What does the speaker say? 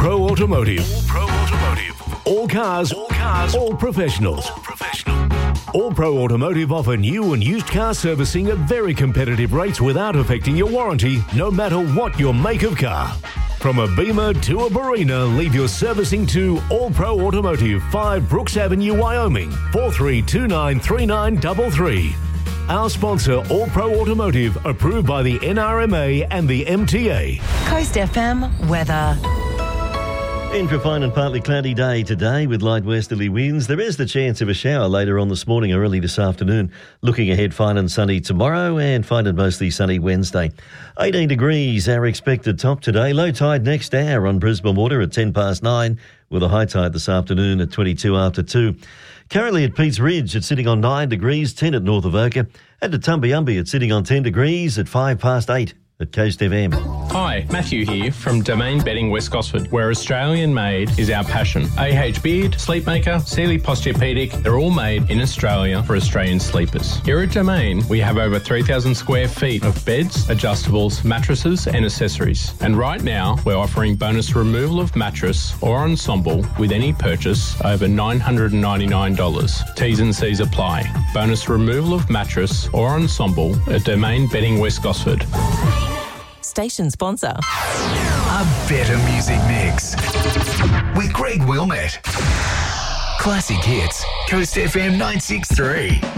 Pro Automotive. All cars, all professionals. All Pro Automotive offer new and used car servicing at very competitive rates without affecting your warranty, no matter what your make of car. From a Beamer to a Barina, leave your servicing to All Pro Automotive, 5 Brooks Avenue, Wyoming, 43293933. Our sponsor, All Pro Automotive, approved by the NRMA and the MTA. Coast FM weather. In for a fine and partly cloudy day today with light westerly winds. There is the chance of a shower later on this morning or early this afternoon. Looking ahead, fine and sunny tomorrow and fine and mostly sunny Wednesday. 18 degrees our expected top today. Low tide next hour on Brisbane Water at 9:10 with a high tide this afternoon at 22 after 2. Currently at Pete's Ridge, it's sitting on 9 degrees, 10 at North Avoca. And at Tumbiumbi, it's sitting on 10 degrees at 8:05 at Coast FM. Hi, Matthew here from Domain Bedding West Gosford, where Australian made is our passion. AH Beard, Sleepmaker, Sealy Posturepedic, they're all made in Australia for Australian sleepers. Here at Domain, we have over 3,000 square feet of beds, adjustables, mattresses and accessories. And right now, we're offering bonus removal of mattress or ensemble with any purchase over $999. T's and C's apply. Bonus removal of mattress or ensemble at Domain Bedding West Gosford. Station sponsor. A better music mix with Greg Wilmette. Classic hits. Coast FM 963.